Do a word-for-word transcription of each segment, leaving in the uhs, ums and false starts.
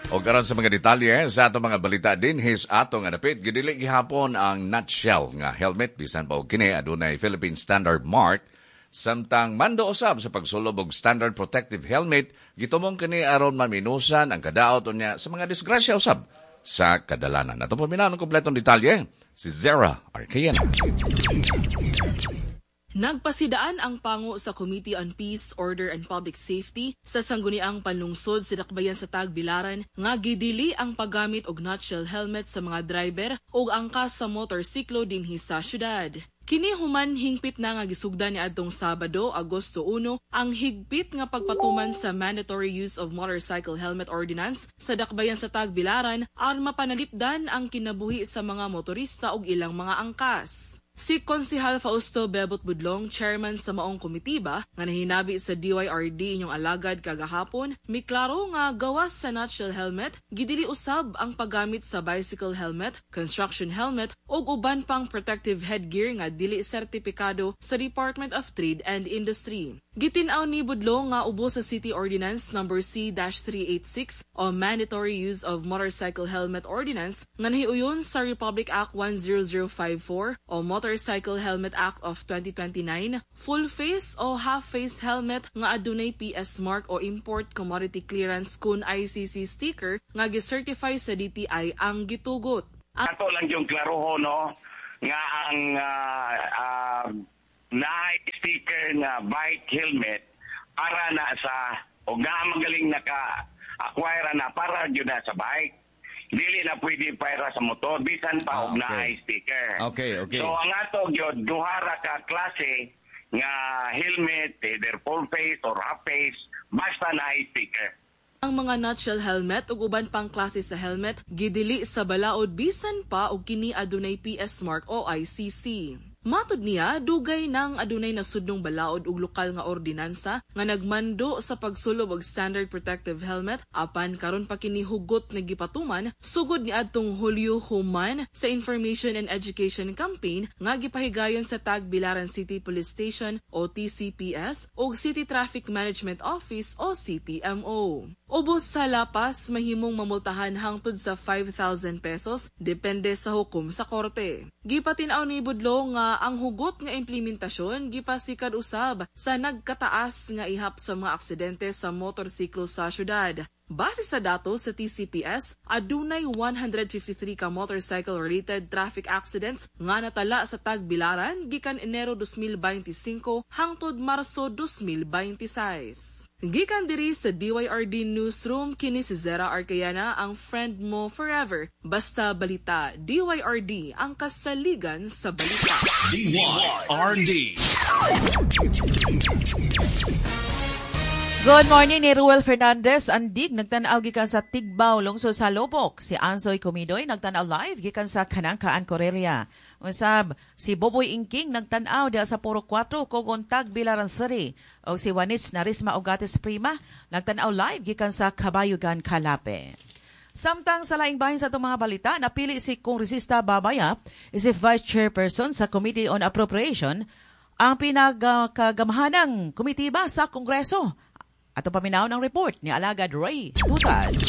O karon sa mga detalye sa ato mga balita din his atong adapit gidili gihapon ang nutshell nga helmet bisan pa og kini adunay Philippine Standard Mark samtang mando usab sa pagsulob og standard protective helmet gitumong kini aron maminusan ang kadaot unya sa mga disgrasya usab sa kadalanan. Ato paminaw ng kompletong detalye si Zara Arcayana. Nagpasidaan ang pangu sa Committee on Peace, Order and Public Safety sa sangguniang panlungsod sa dakbayan sa Tagbilaran nga gidili ang paggamit og nutshell helmet sa mga driver ug angkas sa motorsiklo dinhi sa syudad. Kini human hingpit na nga gisugdan ni adtong Sabado, Agosto one, ang higpit nga pagpatuman sa mandatory use of motorcycle helmet ordinance sa dakbayan sa Tagbilaran aron mapanalipdan ang kinabuhi sa mga motorista ug ilang mga angkas. Si Konsehal Fausto Bebot Budlong, chairman sa maong komitiba, nga nahinabi sa D Y R D inyong alagad kagahapon, miklaro nga gawas sa nutshell helmet, gidili usab ang paggamit sa bicycle helmet, construction helmet, o uban pang protective headgear nga dili sertipikado sa Department of Trade and Industry. Gitinaw ni Budlong nga ubo sa City Ordinance number C three eighty-six o Mandatory Use of Motorcycle Helmet Ordinance nga nahiuyon sa Republic Act one zero zero five four o Motorcycle Helmet Act of twenty twenty-nine, full face o half face helmet nga adunay P S mark o Import Commodity Clearance kun I C C sticker nga gicertify sa D T I ang gitugot. Ato lang yung klaroho no nga ang uh, uh, na-sticker na bike helmet para na sa o nga magaling naka-acquire na para yun na sa bike. Dili na pwede para sa motor, bisan pa og ah, okay. na-sticker. Okay, okay. So ang ato yun, duhara ka klase nga helmet, either full face or half face, basta na-sticker. Ang mga nutshell helmet ug uban pang klase sa helmet gidili sa balaod bisan pa og kini adunay P S mark o I C C. Matud niya, dugay nang adunay nasudnong balaod ug lokal nga ordinansa nga nagmando sa pagsulob og standard protective helmet apan karon pa kini hugot na gipatuman sugod ni adtong Hulyo human sa Information and Education Campaign nga gipahigayon sa Tagbilaran City Police Station o T C P S ug City Traffic Management Office o C T M O. Ubos sa lapas mahimong mamultahan hangtod sa five thousand pesos depende sa hukom sa korte. Gipatin-aw ni Budlong nga ang hugot nga implementasyon gipasikad usab sa nagkataas nga ihap sa mga aksidente sa motorsiklo sa syudad. Base sa datos sa T C P S, adunay one hundred fifty-three ka motorcycle-related traffic accidents nga natala sa Tagbilaran gikan Enero twenty twenty-five hangtod Marso twenty twenty-six. Gikan diri sa D Y R D Newsroom, kini si Zara Arcayana, ang friend mo forever. Basta balita, D Y R D, ang kasaligan sa balita. D Y R D. Good morning ni Ruel Fernandez. Andig, nagtanaw gikan sa Tigbaw, lungsod sa Lobok. Si Ansoy Comidoy, nagtanaw live gikan sa Kanangkaan, Corelia. Usab, si Boboy Ingking, nagtanaw diha sa Puro four, Kogon Tagbilaran City. O si Juanis Narisma Ogates Prima, nagtanaw live gikan sa Kabayugan, Calape. Samtang sa laing bahin sa itong mga balita, napili si Kongresista Babayap, si Vice Chairperson sa Committee on Appropriation, ang pinagkagamahanang komitiba sa Kongreso. Ato paminaw ng report ni Alagad Ray Tutas.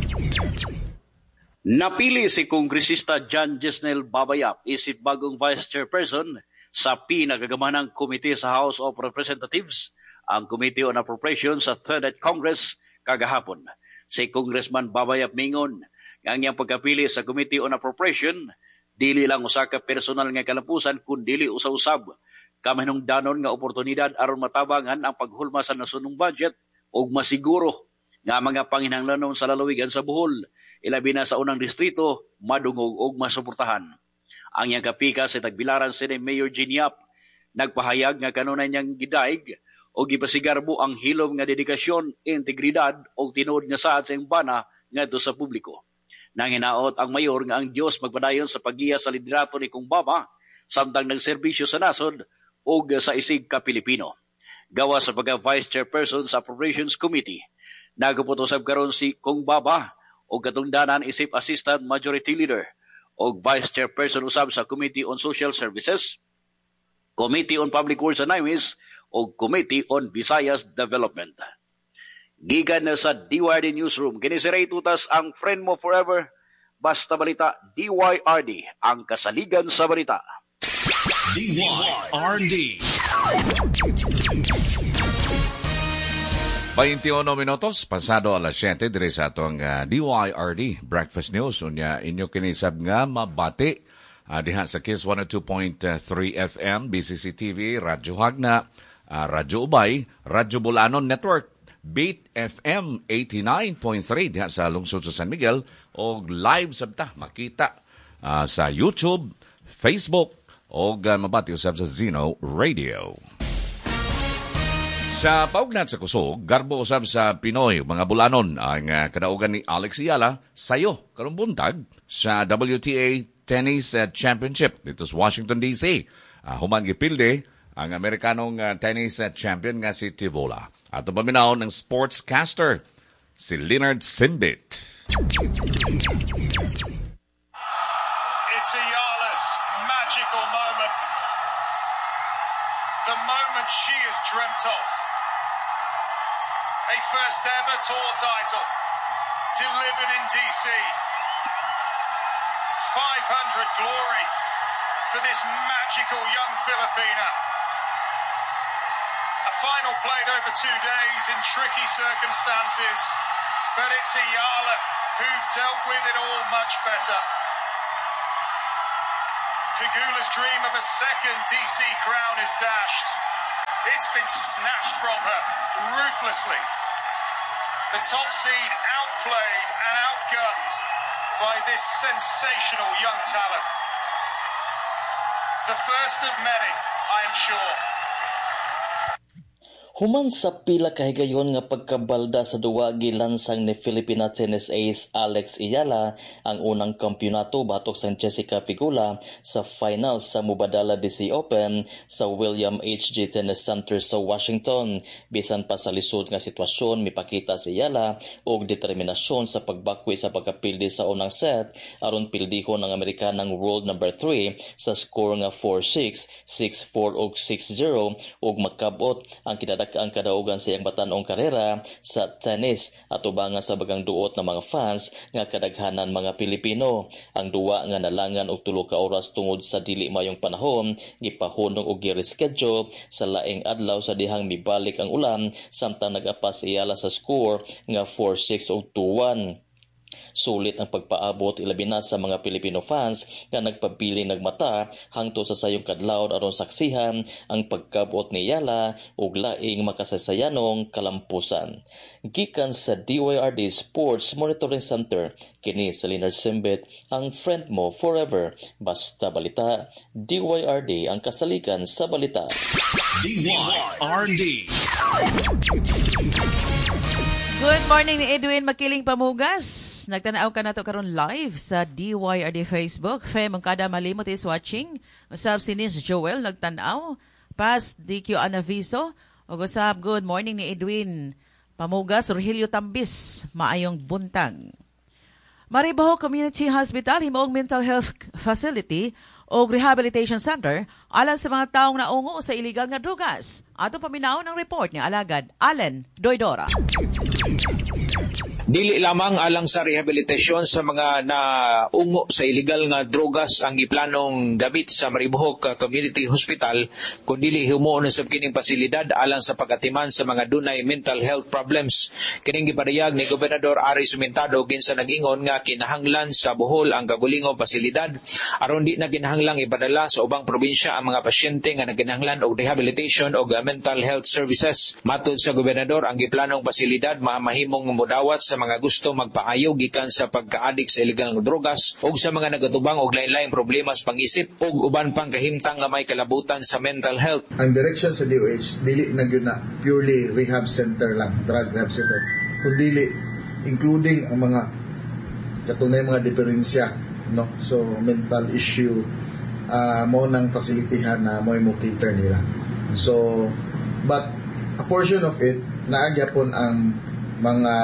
Napili si Kongresista John Jesnel Babayap isip bagong Vice Chairperson sa pinagagamanang komite sa House of Representatives, ang Committee on Appropriation sa third Congress kagahapon. Si Congressman Babayap mingon ang iyang pagkapili sa Committee on Appropriation dili lang usa ka personal nga kalapusan kun dili usa-usab kamanungdanon nga oportunidad aron matabangan ang paghulma sa nasunong budget ug masiguro nga mga panginahanglanon sa lalawigan sa Bohol, ilabi na sa unang distrito, madungog ug masuportahan. Ang iyang kapika sa Tagbilaran City Mayor Giniap nagpahayag nga kanunay niyang gidaig o gipasigarbo ang hilom nga dedikasyon, integridad o tinuod nga saad sa imbana ngadto sa publiko. Nanginaot ang mayor nga ang Dios magpadayon sa paggiya sa liderato ni Kong Baba samtang nagserbisyo sa nasod o sa isig ka Pilipino. Gawa sa pagka-Vice Chairperson sa Appropriations Committee, nagaputosab karon si Kong Baba o katungdanan isip Assistant Majority Leader o Vice Chairperson usab sa Committee on Social Services, Committee on Public Works and Highways o Committee on Visayas Development. Gigan na sa D Y R D Newsroom, kini si Ray Tutas, ang friend mo forever. Basta Balita, D Y R D, ang kasaligan sa balita. D Y R D. twenty-one minutos, pasado alas siyete, dire sa atong uh, D Y R D Breakfast News. Unya, inyo kinisab nga mabati uh, diha sa Kiss one oh two point three F M, B C C T V, Radyo Hagna, uh, Radyo Ubay, Radyo Bulanon Network, Beat F M eighty-nine point three diha sa lungsod sa San Miguel, o live sabta makita uh, sa YouTube, Facebook, o uh, mabati usab sa Zeno Radio. Sa paugnat sa kusog, garbo usab sa Pinoy, mga Bulanon, ang uh, kadaugan ni Alex Ayala sayo karong buntag sa W T A Tennis uh, Championship dito sa Washington, D C. Uh, human gipilde ang Amerikanong uh, tennis uh, champion nga si Tivola. At paminaw ng sportscaster, si Leonard Simbit. It's Ayala's magical moment. The moment she has dreamt of. A first ever tour title delivered in D C. five hundred glory for this magical young Filipina. A final played over two days in tricky circumstances, but it's Ayala who dealt with it all much better. Pegula's dream of a second D C crown is dashed. It's been snatched from her ruthlessly. The top seed outplayed and outgunned by this sensational young talent. The first of many, I am sure. Human sa pila kahigayon nga pagkabalda sa duwa gilansang ni Filipina tennis ace Alex Ayala ang unang kampyonato batok sa Jessica Pegula sa finals sa Mubadala D C Open sa William H. J. Tennis Center sa Washington. Bisan pa sa lisod nga sitwasyon, mipakita si Ayala og determinasyon sa pagbakwi sa pagkapildi sa unang set aron pildihon ang Amerikanang world number three sa score nga four six, six four ug six zero ug makabot ang kinada ang kadaugan sa iyang batan-ong karera sa tennis at ubangan sa bagang duot ng mga fans nga kadaghanan mga Pilipino. Ang duwa nga nalangan og tulo ka oras tungod sa dili mayong panahon, gipahunong og gi-reschedule sa laing adlaw sa dihang mibalik ang ulan samtang nag-apas Ayala sa score nga four six ug two one. Sulit ang pagpaabot ilabi na sa mga Filipino fans nga nagpabili nagmata hangtod sa sayong kadlawon aron saksihan ang pagkabot ni Ayala ug laing makasaysayanong kalampusan. Gikan sa D Y R D Sports Monitoring Center, kini si Leonard Simbit, ang friend mo forever. Basta Balita, D Y R D, ang kasaligan sa balita. D Y R D. Good morning ni Edwin Makiling Pamugas. Nagtanaw ka na to karon live sa D Y R D Facebook. Fem, ang kada malimot is watching. Usab si Nis Joel nagtanaw. Pas D Q Anaviso. O usab, good morning ni Edwin Pamugas. Rogelio Tambis, maayong buntag. Maribaho Community Hospital, himoong mental health facility o rehabilitation center alang sa mga taong naungo sa illegal nga drugas. Ato paminaw ng report ni Alagad Allen Doydora. Dili lamang alang sa rehabilitasyon sa mga naungo sa illegal nga drogas ang iplanong gamit sa Maribohok Community Hospital, kundi himuon sa kining pasilidad alang sa pagatiman sa mga dunay mental health problems. Kining gipadayag ni Gobernador Ari Sumentado ginsa nag-ingon nga kinahanglan sa Bohol ang kagulingong pasilidad aron di na kinahanglang ipadala sa ubang probinsya ang mga pasyente nga naginahanglan og rehabilitation o mental health services. Matud sa Gobernador, ang giplanong pasilidad maamahimong mudawat sa mga gusto magpaayo gikan sa pagka-addict sa illegal nga drogas ug sa mga nagatubang og lain-laing problema sa pang-isip ug uban pang kahimtang nga may kalabutan sa mental health. Ang direksyon sa D O H dili na gyud na purely rehab center lang, drug rehab center, kundi including ang mga katunay mga diferensya, no? So mental issue uh, mo nang fasilitihan na mo mo cater nila. So but a portion of it naagyapon ang mga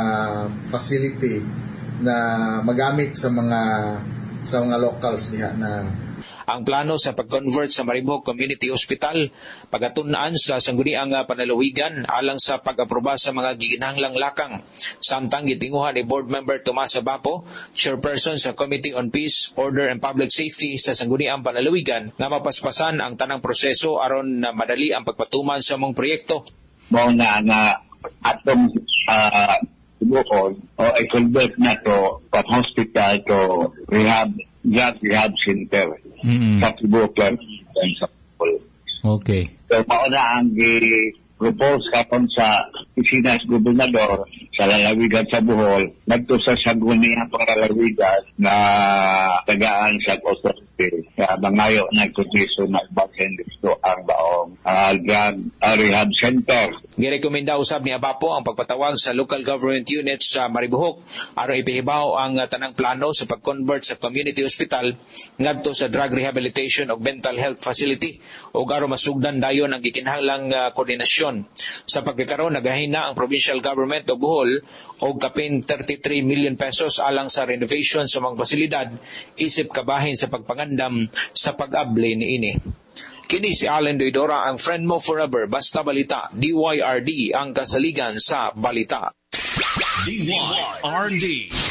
facility na magamit sa mga sa mga locals diha na. ang plano sa pag-convert sa Maribohok Community Hospital, pagatun-an sa sangguniang panalawigan alang sa pag-aproba sa mga giginahanglang lakang. Samtang gitinguhan ni Board Member Tomas Abapo, Chairperson sa Committee on Peace, Order and Public Safety sa sangguniang panalawigan, nga mapaspasan ang tanang proseso aron na madali ang pagpatuman sa mong proyekto. Mao na nga atong uh, Bukod o i-convert na to from hospital to rehab, drug rehab center Mm-hmm. sa Bukod and sa Bukod. Okay. So, mauna ang i-propose kapon sa Isinas Gobernador sa lalawigan sa Bohol, nagto sa saguniang pangalalawigan na tagaan sa authority sa mangayo na kondisyon na ibasin dito ang baong uh, drug uh, rehab center. Girekomenda usab ni Abapo ang pagpatawag sa local government units sa Maribohok aron ipahibaw ang uh, tanang plano sa pag-convert sa community hospital ngadto sa drug rehabilitation o mental health facility o aron masugdan dayon ang gikinahanglang uh, koordinasyon. Sa pagkakaroon nagahina ang provincial government o Bohol og kapin thirty-three million pesos alang sa renovation sa mga pasilidad isip kabahin sa pagpangandam sa pag-abli niini. Kini si Allen Doidora, ang friend mo forever, basta balita, D Y R D ang kasaligan sa balita. D Y R D.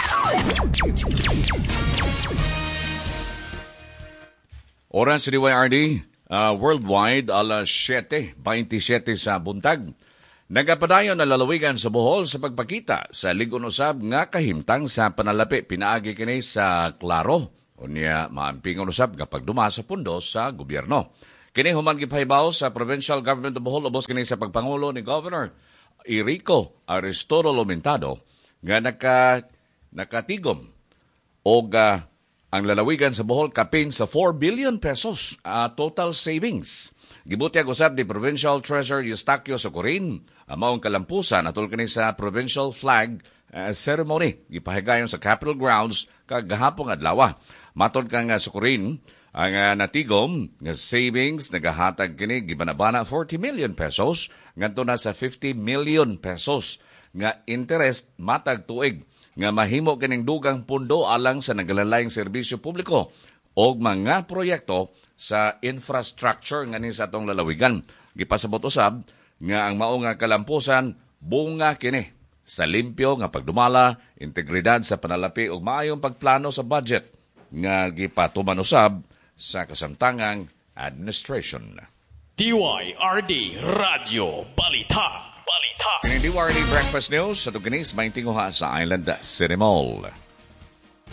Oras sa D Y R D, uh, worldwide, alas siyete twenty-seven sa buntag. Nagapadayon na lalawigan sa Bohol sa pagpakita sa ligon usab nga kahimtang sa panalapi pinaagi kini sa klaro. Unya maampingon usab kapag duma sa pundo sa gobyerno. Kini human gipahibaw sa Provincial Government of Bohol ubos kini sa pagpangulo ni Governor Irico Aristoro Lomentado nga naka nakatigom og uh, ang lalawigan sa Bohol kapin sa four billion pesos uh, total savings. Gibutyag usab ni Provincial Treasurer Eustaquio Socorin amaong kalampusan atol kini sa provincial flag uh, ceremony gipahigayon sa Capitol Grounds kagahapon adlaw. Matod kang uh, Socorin, ang uh, natigom nga savings nagahatag kini gibanabana forty million pesos ngadto na sa fifty million pesos nga interest matag tuig nga mahimo kining dugang pundo alang sa nagalalayng serbisyo publiko o mga proyekto sa infrastructure nga ni sa atong lalawigan. Gipasabot usab nga ang mao nga kalampusan bunga kini sa limpyo nga pagdumala, integridad sa panalapi ug maayong pagplano sa budget nga gipatuman usab sa kasamtangang administration. D Y R D Radio Balita. Balita. Kini D Y R D Breakfast News sa tuginis maintinguha sa Island City Mall.